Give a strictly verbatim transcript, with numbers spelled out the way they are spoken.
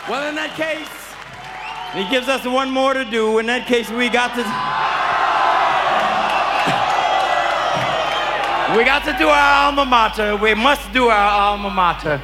Well, in that case, he gives us one more to do. In that case, we got to... we got to do our alma mater. We must do our alma mater.